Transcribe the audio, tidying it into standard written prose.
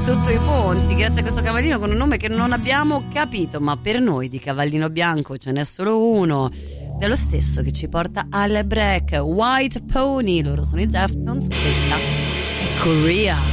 sotto i ponti, grazie a questo cavallino con un nome che non abbiamo capito, ma per noi di cavallino bianco ce n'è solo uno, dello stesso che ci porta alle break. White Pony, loro sono i Deftones, questa è Korea.